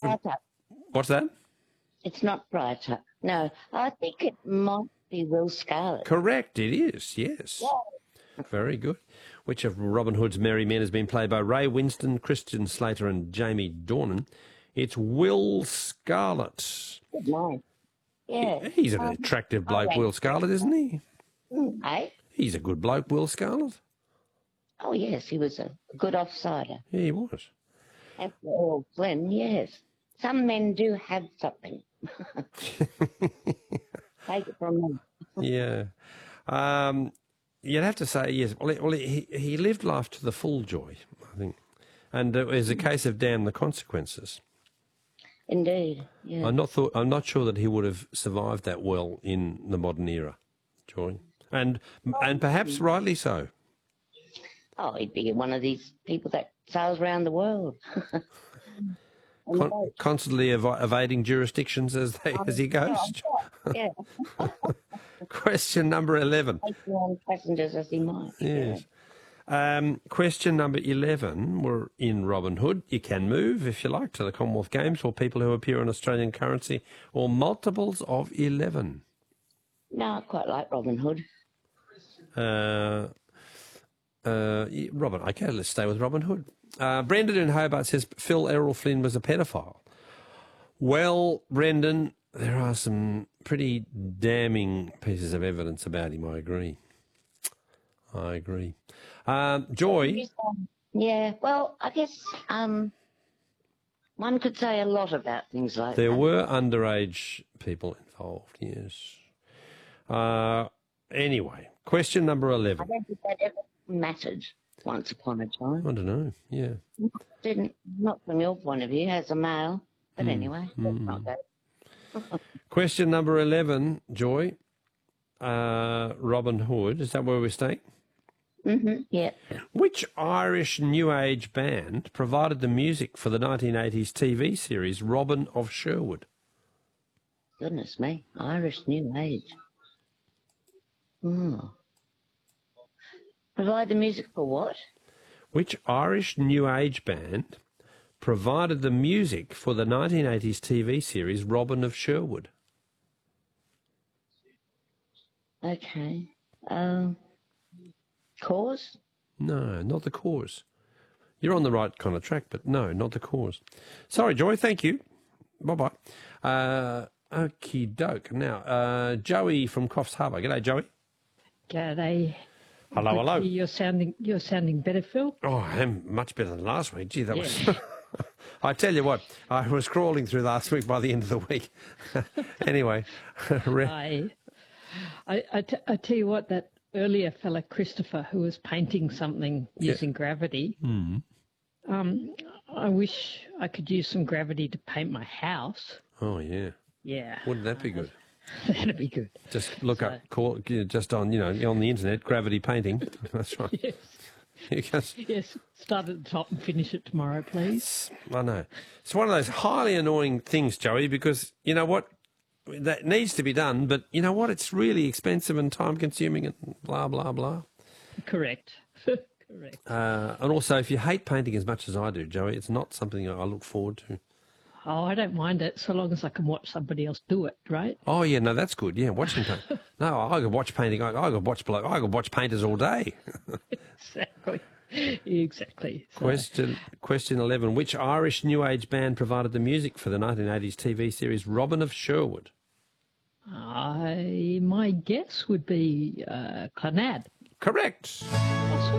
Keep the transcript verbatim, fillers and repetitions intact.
Brighter. What's that? It's not Brighter. No, I think it might be Will Scarlet. Correct, it is, yes. Yeah. Very good. Which of Robin Hood's merry men has been played by Ray Winston, Christian Slater and Jamie Dornan? It's Will Scarlet. Good name. Yeah. He- He's an Um, attractive bloke, I Will Scarlet, isn't he? Mm, eh? He's a good bloke, Will Scarlet. Oh, yes, he was a good offsider. Yeah, he was. And for Earl Flynn, yes. Some men do have something. Take it from me. Yeah. Um, you'd have to say, yes. Well, he- well he, he lived life to the full, Joy, I think. And it was a case of damn the consequences. Indeed, yeah. I'm not thought. I'm not sure that he would have survived that well in the modern era, Joy, and and perhaps rightly so. Oh, he'd be one of these people that sails around the world. Con- constantly ev- evading jurisdictions as they as he goes. Yeah. Question number eleven. Take on passengers as he might. Yes. Um, question number eleven. We're in Robin Hood. You can move, if you like, to the Commonwealth Games for people who appear in Australian currency or multiples of eleven. No, I quite like Robin Hood. Uh, uh, yeah, Robin, okay, let's stay with Robin Hood. Uh, Brendan in Hobart says Phil Errol Flynn was a pedophile. Well, Brendan, there are some pretty damning pieces of evidence about him, I agree. I agree. Um, Joy? Yeah, well, I guess um, one could say a lot about things like There that. were underage people involved, yes. Uh, anyway, question number eleven. I don't think that ever mattered once upon a time. I don't know, yeah. Didn't, not from your point of view, as a male. But Mm. anyway, let's not go. Question number eleven, Joy. Uh, Robin Hood, is that where we're staying? Mm-hmm, yeah. Which Irish New Age band provided the music for the nineteen eighties T V series Robin of Sherwood? Goodness me, Irish New Age. Hmm. Provide the music for what? Which Irish New Age band provided the music for the nineteen eighties T V series Robin of Sherwood? Okay. Um, Cause? No, not the Cause. You're on the right kind of track, but no, not the Cause. Sorry, Joy, thank you. Bye-bye. Uh, okie doke. Now, uh, Joey from Coffs Harbour. G'day, Joey. G'day. Hello, hello. You're sounding, you're sounding better, Phil. Oh, I am much better than last week. Gee, that Yeah. was... I tell you what, I was crawling through last week by the end of the week. Anyway. I, I, I, t- I tell you what, that earlier fella, Christopher, who was painting something Yeah. using gravity, Mm. um, I wish I could use some gravity to paint my house. Oh, yeah. Yeah. Wouldn't that be good? That'd be good. Just look So- up, call, just on, you know, on the internet, gravity painting. That's right. Yes. You can, Yes. Start at the top and finish it tomorrow, please. I know. It's one of those highly annoying things, Joey, because you know what? That needs to be done, but you know what? It's really expensive and time consuming and blah, blah, blah. Correct. Correct. Uh, and also, if you hate painting as much as I do, Joey, it's not something I look forward to. Oh, I don't mind it so long as I can watch somebody else do it, right? Oh, yeah, no, that's good. Yeah, watching paint. No, I could watch painting. I, I could watch bloke. I could watch painters all day. Exactly. Exactly. So, Question question eleven. Which Irish New Age band provided the music for the nineteen eighties T V series Robin of Sherwood? I, my guess would be uh, Clannad. Correct. Oh,